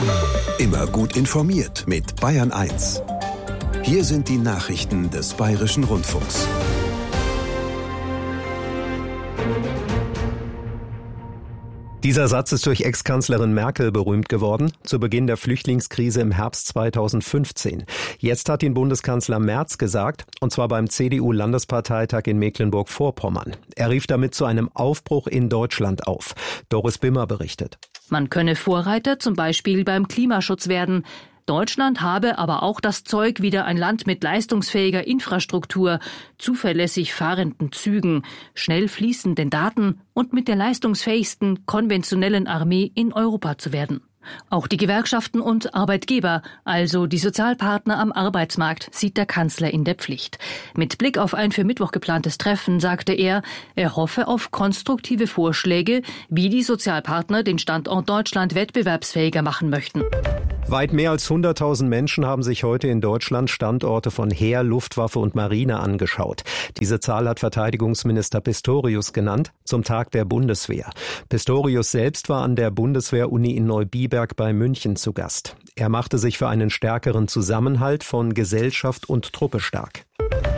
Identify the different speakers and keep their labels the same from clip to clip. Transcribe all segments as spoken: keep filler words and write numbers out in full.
Speaker 1: Immer gut informiert mit Bayern eins. Hier sind die Nachrichten des Bayerischen Rundfunks.
Speaker 2: Dieser Satz ist durch Ex-Kanzlerin Merkel berühmt geworden, zu Beginn der Flüchtlingskrise im Herbst zweitausendfünfzehn. Jetzt hat ihn Bundeskanzler Merz gesagt, und zwar beim C D U-Landesparteitag in Mecklenburg-Vorpommern. Er rief damit zu einem Aufbruch in Deutschland auf. Doris Bimmer berichtet.
Speaker 3: Man könne Vorreiter zum Beispiel beim Klimaschutz werden. Deutschland habe aber auch das Zeug, wieder ein Land mit leistungsfähiger Infrastruktur, zuverlässig fahrenden Zügen, schnell fließenden Daten und mit der leistungsfähigsten konventionellen Armee in Europa zu werden. Auch die Gewerkschaften und Arbeitgeber, also die Sozialpartner am Arbeitsmarkt, sieht der Kanzler in der Pflicht. Mit Blick auf ein für Mittwoch geplantes Treffen sagte er, er hoffe auf konstruktive Vorschläge, wie die Sozialpartner den Standort Deutschland wettbewerbsfähiger machen möchten.
Speaker 2: Weit mehr als hunderttausend Menschen haben sich heute in Deutschland Standorte von Heer, Luftwaffe und Marine angeschaut. Diese Zahl hat Verteidigungsminister Pistorius genannt, zum Tag der Bundeswehr. Pistorius selbst war an der Bundeswehr-Uni in Neubiberg bei München zu Gast. Er machte sich für einen stärkeren Zusammenhalt von Gesellschaft und Truppe stark.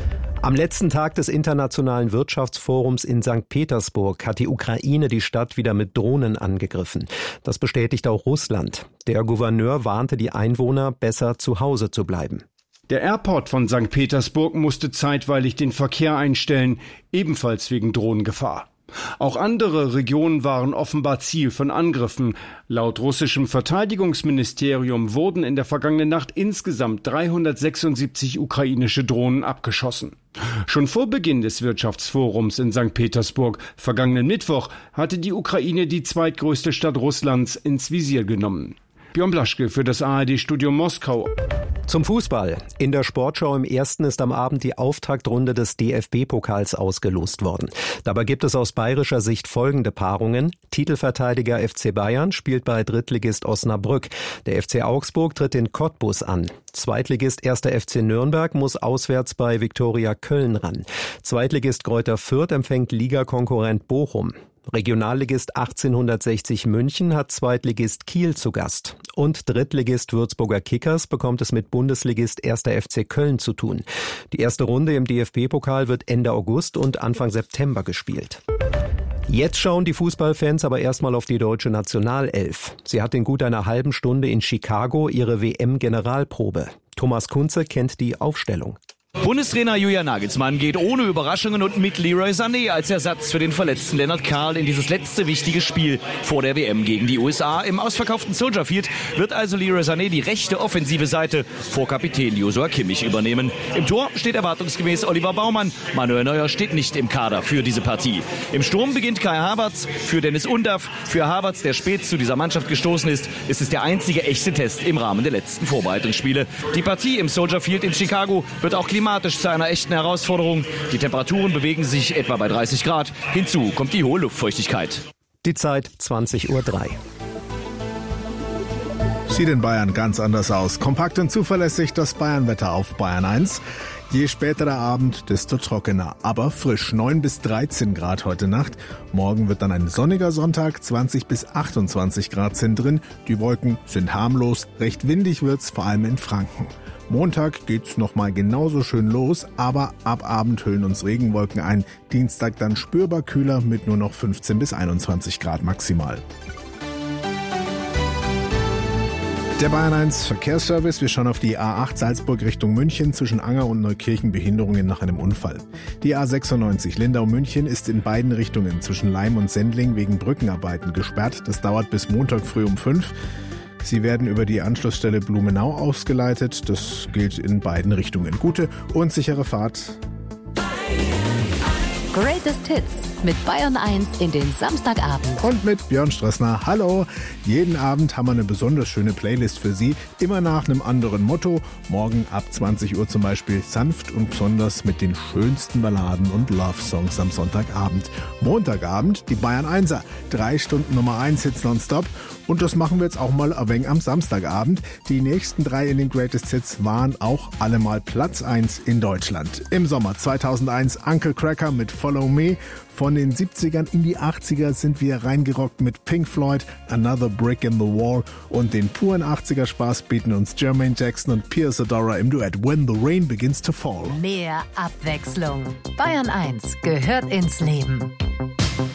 Speaker 2: Am letzten Tag des Internationalen Wirtschaftsforums in Sankt Petersburg hat die Ukraine die Stadt wieder mit Drohnen angegriffen. Das bestätigt auch Russland. Der Gouverneur warnte die Einwohner, besser zu Hause zu bleiben.
Speaker 4: Der Airport von Sankt Petersburg musste zeitweilig den Verkehr einstellen, ebenfalls wegen Drohnengefahr. Auch andere Regionen waren offenbar Ziel von Angriffen. Laut russischem Verteidigungsministerium wurden in der vergangenen Nacht insgesamt dreihundertsechsundsiebzig ukrainische Drohnen abgeschossen. Schon vor Beginn des Wirtschaftsforums in Sankt Petersburg, vergangenen Mittwoch, hatte die Ukraine die zweitgrößte Stadt Russlands ins Visier genommen. Björn Blaschke für das A R D-Studio Moskau.
Speaker 2: Zum Fußball. In der Sportschau im Ersten ist am Abend die Auftaktrunde des D F B-Pokals ausgelost worden. Dabei gibt es aus bayerischer Sicht folgende Paarungen. Titelverteidiger F C Bayern spielt bei Drittligist Osnabrück. Der F C Augsburg tritt in Cottbus an. Zweitligist erster F C Nürnberg muss auswärts bei Viktoria Köln ran. Zweitligist Greuther Fürth empfängt Ligakonkurrent Bochum. Regionalligist achtzehnhundertsechzig München hat Zweitligist Kiel zu Gast. Und Drittligist Würzburger Kickers bekommt es mit Bundesligist erster F C Köln zu tun. Die erste Runde im D F B-Pokal wird Ende August und Anfang September gespielt. Jetzt schauen die Fußballfans aber erstmal auf die deutsche Nationalelf. Sie hat in gut einer halben Stunde in Chicago ihre W M-Generalprobe. Thomas Kunze kennt die Aufstellung.
Speaker 5: Bundestrainer Julian Nagelsmann geht ohne Überraschungen und mit Leroy Sané als Ersatz für den verletzten Lennart Karl in dieses letzte wichtige Spiel vor der W M gegen die U S A. Im ausverkauften Soldier Field wird also Leroy Sané die rechte offensive Seite vor Kapitän Joshua Kimmich übernehmen. Im Tor steht erwartungsgemäß Oliver Baumann. Manuel Neuer steht nicht im Kader für diese Partie. Im Sturm beginnt Kai Havertz für Dennis Undaff. Für Havertz, der spät zu dieser Mannschaft gestoßen ist, ist es der einzige echte Test im Rahmen der letzten Vorbereitungsspiele. Die Partie im Soldier Field in Chicago wird auch klimatisch zu einer echten Herausforderung. Die Temperaturen bewegen sich etwa bei dreißig Grad. Hinzu kommt die hohe Luftfeuchtigkeit.
Speaker 2: Die Zeit zwanzig Uhr drei.
Speaker 6: Sieht in Bayern ganz anders aus. Kompakt und zuverlässig das Bayernwetter auf Bayern eins. Je später der Abend, desto trockener, aber frisch. neun bis dreizehn Grad heute Nacht. Morgen wird dann ein sonniger Sonntag, zwanzig bis achtundzwanzig Grad sind drin. Die Wolken sind harmlos, recht windig wird's, vor allem in Franken. Montag geht's nochmal genauso schön los, aber ab Abend hüllen uns Regenwolken ein. Dienstag dann spürbar kühler mit nur noch fünfzehn bis einundzwanzig Grad maximal. Der Bayern eins Verkehrsservice. Wir schauen auf die A acht Salzburg Richtung München. Zwischen Anger und Neukirchen Behinderungen nach einem Unfall. Die A sechsundneunzig Lindau-München ist in beiden Richtungen zwischen Laim und Sendling wegen Brückenarbeiten gesperrt. Das dauert bis Montag früh um fünf. Sie werden über die Anschlussstelle Blumenau ausgeleitet. Das gilt in beiden Richtungen. Gute und sichere Fahrt.
Speaker 7: Greatest Hits mit Bayern eins in den Samstagabend.
Speaker 6: Und mit Björn Stressner. Hallo! Jeden Abend haben wir eine besonders schöne Playlist für Sie. Immer nach einem anderen Motto. Morgen ab zwanzig Uhr zum Beispiel sanft und besonders mit den schönsten Balladen und Love-Songs am Sonntagabend. Montagabend die Bayern Einser. Drei Stunden Nummer eins Hits nonstop. Und das machen wir jetzt auch mal ein wenig am Samstagabend. Die nächsten drei in den Greatest Hits waren auch alle mal Platz eins in Deutschland. Im Sommer zweitausendeins Uncle Cracker mit Follow Me. Tomé. Von den siebzigern in die achtziger sind wir reingerockt mit Pink Floyd, Another Brick in the Wall, und den puren achtziger-Spaß bieten uns Jermaine Jackson und Piers Adora im Duett When the Rain Begins to Fall.
Speaker 7: Mehr Abwechslung. Bayern eins gehört ins Leben.